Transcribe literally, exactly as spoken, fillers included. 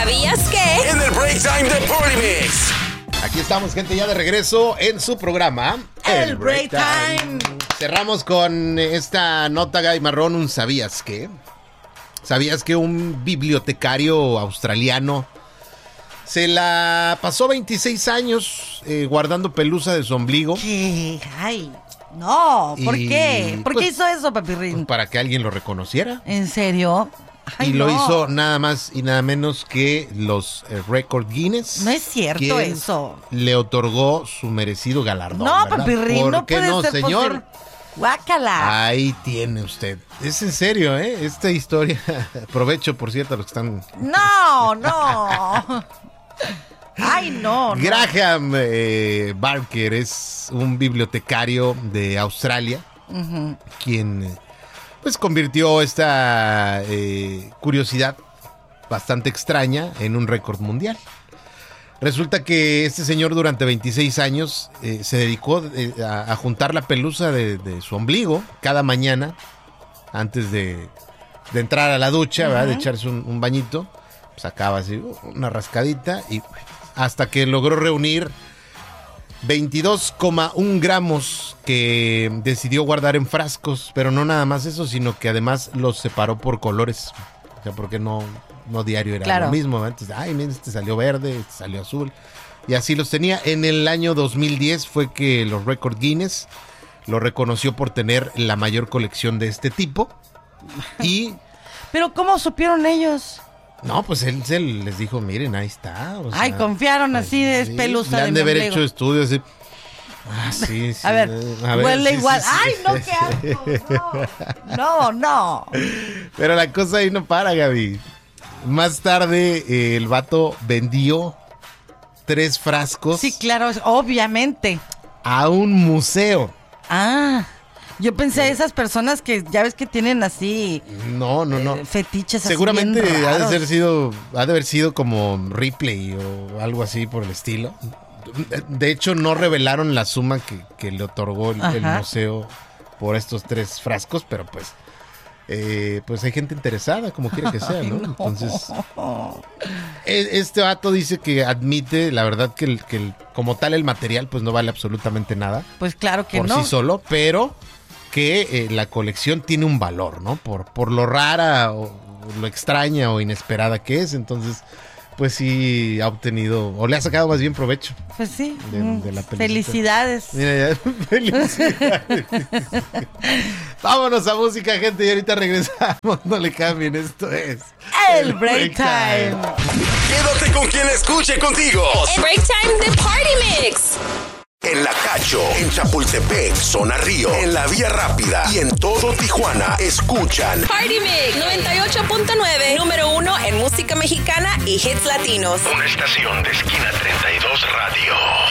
¿Sabías que? En el Break Time de Party Mix. Aquí estamos, gente, ya de regreso en su programa El, el Break Time. Time. Cerramos con esta nota, Gaby Marrón, un ¿sabías qué? ¿Sabías que un bibliotecario australiano se la pasó veintiséis años eh, guardando pelusa de su ombligo? ¿Qué? Ay, no, ¿por y, qué? ¿Por pues, qué hizo eso, Papirrín? Pues para que alguien lo reconociera. ¿En serio? Ay, y lo no. hizo nada más y nada menos que los eh, Record Guinness. No es cierto eso. Le otorgó su merecido galardón. No, ¿verdad? Papirrín, no ¿Por qué puede no, ser señor? posible. Guácala. Ahí tiene usted. Es en serio, ¿eh? Esta historia. Aprovecho, por cierto, a los que están. No, no. Ay, no. no. Graham eh, Barker es un bibliotecario de Australia, uh-huh. quien pues convirtió esta eh, curiosidad bastante extraña en un récord mundial. Resulta que este señor durante veintiséis años eh, se dedicó eh, a, a juntar la pelusa de, de su ombligo cada mañana antes de, de entrar a la ducha, uh-huh. ¿verdad? De echarse un, un bañito. Sacaba así una rascadita y hasta que logró reunir veintidós coma uno gramos que decidió guardar en frascos, pero no nada más eso, sino que además los separó por colores. O sea, porque no, no diario era claro. lo mismo, ¿verdad? Entonces, ay, mira, este salió verde, este salió azul. Y así los tenía. En el año dos mil diez fue que los Record Guinness lo reconoció por tener la mayor colección de este tipo. Y... ¿Pero cómo supieron ellos? No, pues él, él les dijo, miren, ahí está. O sea, ay, confiaron así de sí, pelusa le han de de haber ombligo. hecho estudios así. Ah, sí, sí. A ver, a ver huele sí, igual. Sí, sí, ay, sí. no, qué asco. No, no, no. Pero la cosa ahí no para, Gaby. Más tarde, eh, el vato vendió tres frascos. Sí, claro, obviamente. A un museo. Ah, yo pensé esas personas que ya ves que tienen así. No, no, no. Eh, fetiches seguramente así bien ha de raros. ser sido, ha de haber sido como Ripley o algo así por el estilo. De hecho, no revelaron la suma que, que le otorgó el, el museo por estos tres frascos, pero pues, eh, pues hay gente interesada, como quiera que sea, ¿no? Ay, no. Entonces, este vato dice que admite, la verdad, que, el, que el, como tal el material, pues no vale absolutamente nada. Pues claro que por no. Por sí solo, pero que eh, la colección tiene un valor, ¿no? Por, por lo rara o lo extraña o inesperada que es, entonces... Pues sí, ha obtenido, o le ha sacado más bien provecho. Pues sí. De, de la felicidades. Mira, ya, felicidades. Vámonos a música, gente, y ahorita regresamos. No le cambien, esto es... El, el Break, break time. time. Quédate con quien escuche contigo. El Break Time de Party Mix. En La Cacho, en Chapultepec, Zona Río, en La Vía Rápida y en todo Tijuana, escuchan Party Mix noventa y ocho punto nueve, número uno en música mexicana y hits latinos. Una estación de Esquina treinta y dos Radio.